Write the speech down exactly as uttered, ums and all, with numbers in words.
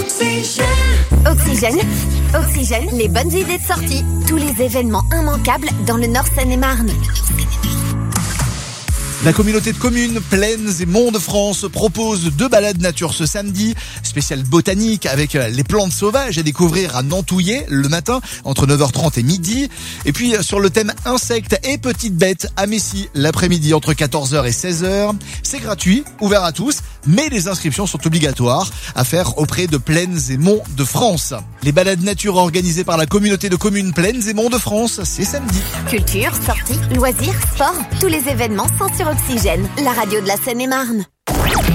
Oxygène, Oxygène, les bonnes idées de sortie. Tous les événements immanquables dans le Nord Seine-et-Marne. La communauté de communes Plaines et Monts de France propose deux balades nature ce samedi, spécial botanique avec les plantes sauvages à découvrir à Nantouillet le matin entre neuf heures trente et midi. Et puis sur le thème insectes et petites bêtes à Messy l'après-midi entre quatorze heures et seize heures. C'est gratuit, ouvert à tous, mais les inscriptions sont obligatoires à faire auprès de Plaines et Monts de France. Les balades nature organisées par la communauté de communes Plaines et Monts de France, c'est samedi. Culture, sorties, loisirs, sport, tous les événements sont sur Oxygène, la radio de la Seine-et-Marne.